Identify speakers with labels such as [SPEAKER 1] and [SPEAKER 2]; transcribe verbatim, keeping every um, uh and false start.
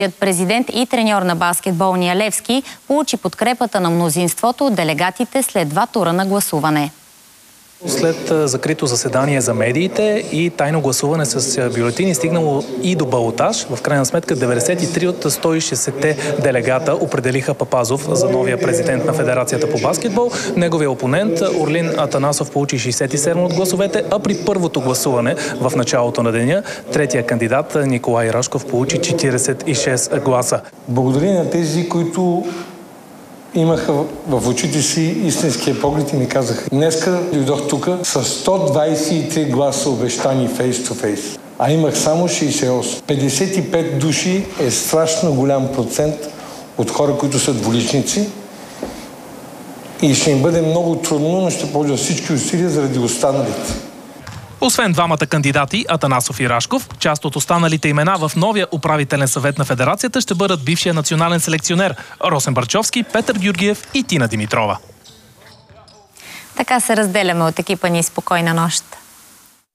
[SPEAKER 1] Президент и треньор на баскетболния Левски получи подкрепата на мнозинството от делегатите след два тура на гласуване.
[SPEAKER 2] След закрито заседание за медиите и тайно гласуване с бюлетини, стигнало и до балотаж, в крайна сметка деветдесет и три от сто и шестдесет делегата определиха Папазов за новия президент на Федерацията по баскетбол. Неговия опонент Орлин Атанасов получи шейсет и седем от гласовете, а при първото гласуване в началото на деня третия кандидат Николай Рашков получи четиридесет и шест гласа.
[SPEAKER 3] Благодаря на тези, които имаха в очите си истинския поглед и ми казаха: днеска дойдох тук с сто двадесет и три гласа обещани фейс-то-фейс, а имах само шейсет и осем. петдесет и пет души е страшно голям процент от хора, които са двуличници и ще им бъде много трудно, но ще положа всички усилия заради останалите.
[SPEAKER 2] Освен двамата кандидати, Атанасов и Рашков, част от останалите имена в новия управителен съвет на Федерацията ще бъдат бившия национален селекционер Росен Барчовски, Петър Георгиев и Тина Димитрова.
[SPEAKER 1] Така се разделяме от екипа ни. Спокойна нощ!